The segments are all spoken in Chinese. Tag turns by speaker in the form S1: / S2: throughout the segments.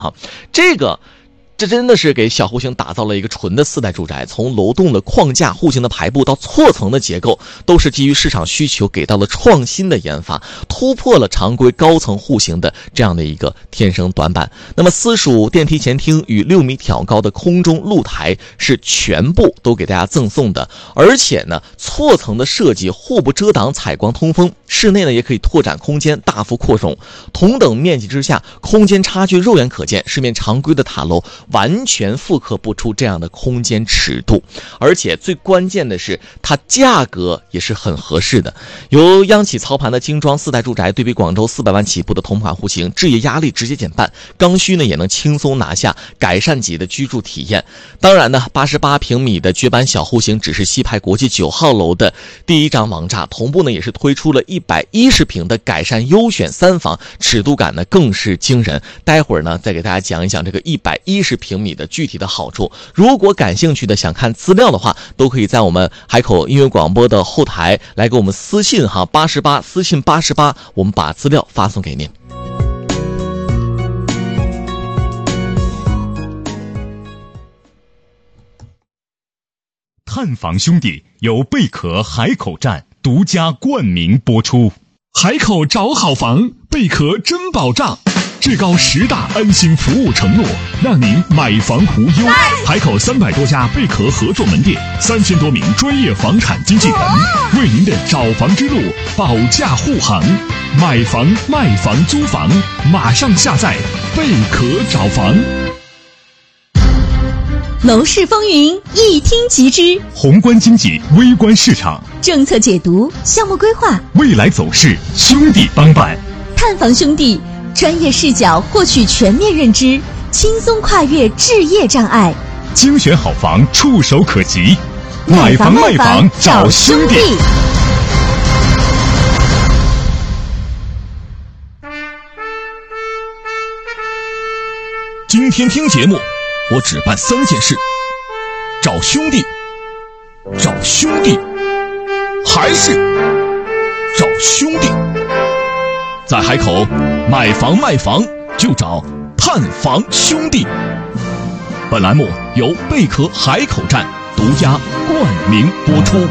S1: 这真的是给小户型打造了一个纯的4代住宅，从楼栋的框架、户型的排布到错层的结构，都是基于市场需求给到了创新的研发，突破了常规高层户型的这样的一个天生短板。那么私属电梯前厅与6米挑高的空中露台是全部都给大家赠送的，而且呢，错层的设计互不遮挡，采光通风，室内呢也可以拓展空间，大幅扩容。同等面积之下，空间差距肉眼可见，市面常规的塔楼完全复刻不出这样的空间尺度，而且最关键的是它价格也是很合适的。由央企操盘的精装4代住宅，对比广州400万起步的同款户型，置业压力直接减半，刚需呢也能轻松拿下，改善级的居住体验。当然呢，88平米的绝版小户型只是西派国际9号楼的第一张王炸，同步呢也是推出了110平的改善优选3房，尺度感呢更是惊人。待会儿呢再给大家讲一讲这个110平米的具体的好处。如果感兴趣的想看资料的话，都可以在我们海口音乐广播的后台来给我们私信88私信88，我们把资料发送给您。
S2: 探访兄弟由贝壳海口站独家冠名播出。
S3: 海口找好房，贝壳真保障，至高10大安心服务承诺，让您买房无忧。海口300多家贝壳合作门店，3000多名专业房产经纪人，为您的找房之路保驾护航。买房、卖房、租房，马上下载贝壳找房。
S4: 楼市风云一听即知，
S2: 宏观经济，微观市场，
S4: 政策解读，项目规划，
S2: 未来走势，兄弟帮办。
S4: 探访兄弟，专业视角获取全面认知，轻松跨越置业障碍，
S2: 精选好房触手可及。买房卖房找兄弟。
S3: 今天听节目，我只办3件事：找兄弟，找兄弟，还是找兄弟。在海口买房卖房就找探房兄弟。本栏目由贝壳海口站独家冠名播出。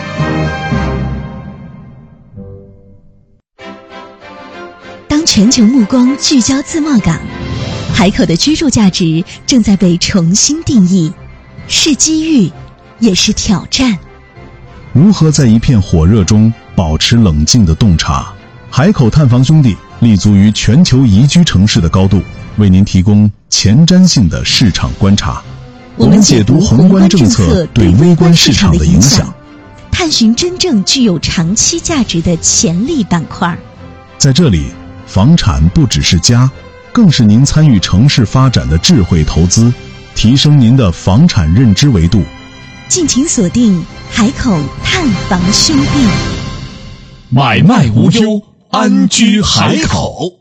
S4: 当全球目光聚焦自贸港，海口的居住价值正在被重新定义，是机遇，也是挑战。
S5: 如何在一片火热中保持冷静的洞察？海口探房兄弟立足于全球宜居城市的高度，为您提供前瞻性的市场观察。我们解读宏观政策对微观市场的影响，
S4: 探寻真正具有长期价值的潜力板块。
S5: 在这里，房产不只是家，更是您参与城市发展的智慧投资，提升您的房产认知维度。
S4: 敬请锁定海口探房兄弟，
S3: 买卖无忧，安居海口。